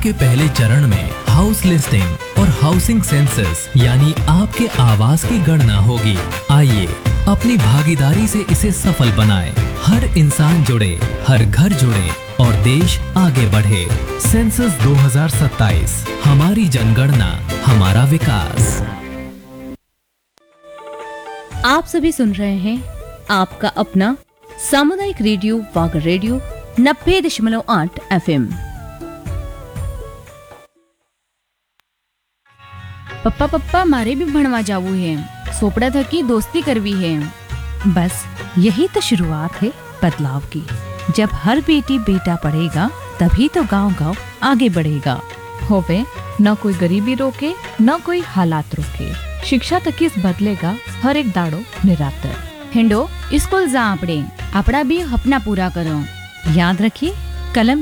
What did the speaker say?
के पहले चरण में हाउस लिस्टिंग और हाउसिंग सेंसस यानी आपके आवास की गणना होगी। आइए अपनी भागीदारी से इसे सफल बनाएं। हर इंसान जुड़े, हर घर जुड़े और देश आगे बढ़े। सेंसस 2027, हमारी जनगणना, हमारा विकास। आप सभी सुन रहे हैं आपका अपना सामुदायिक रेडियो वागर रेडियो 90.8 FM। पप्पा पप्पा मारे भी भणवा जावू है, सोपड़ा थकी दोस्ती करवी है। बस यही तो शुरुआत है बदलाव की। जब हर बेटी बेटा पढ़ेगा तभी तो गांव-गांव आगे बढ़ेगा। होवे न कोई गरीबी रोके न कोई हालात रोके, शिक्षा तकीस बदलेगा हर एक दाड़ो निरातर। हिंडो स्कूल जा आपड़ा भी अपना पूरा करो। याद रखिए, कलम